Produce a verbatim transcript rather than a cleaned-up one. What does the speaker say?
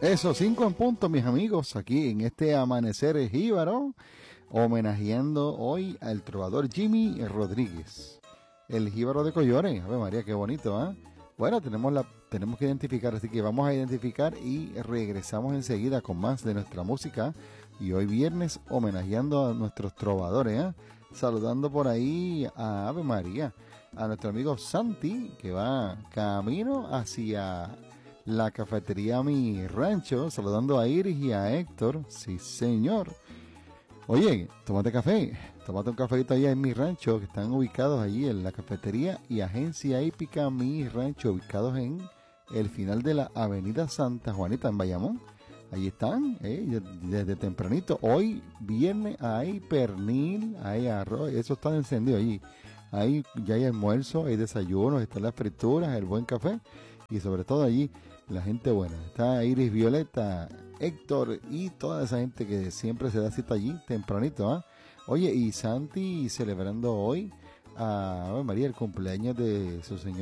Eso, cinco en punto, mis amigos, aquí en este amanecer jíbaro, homenajeando hoy al trovador Jimmy Rodríguez, el jíbaro de Collores. Ave María, qué bonito, ¿ah? ¿eh? Bueno, tenemos la tenemos que identificar, así que vamos a identificar y regresamos enseguida con más de nuestra música. Y hoy viernes, homenajeando a nuestros trovadores, ¿eh? Saludando por ahí a Ave María, a nuestro amigo Santi, que va camino hacia la cafetería Mi Rancho, saludando a Iris y a Héctor. Sí, señor. Oye, tómate café, tómate un cafecito allá en Mi Rancho, que están ubicados allí en la cafetería y agencia hípica Mi Rancho, ubicados en el final de la avenida Santa Juanita en Bayamón. Allí están, eh, desde tempranito. Hoy viernes hay pernil, hay arroz, eso está encendido allí. Ahí ya hay almuerzo, hay desayuno, están las frituras, el buen café y sobre todo allí la gente buena. Está Iris, Violeta, Héctor y toda esa gente que siempre se da cita allí tempranito, ¿eh? Oye, y Santi celebrando hoy a Ave María el cumpleaños de su señor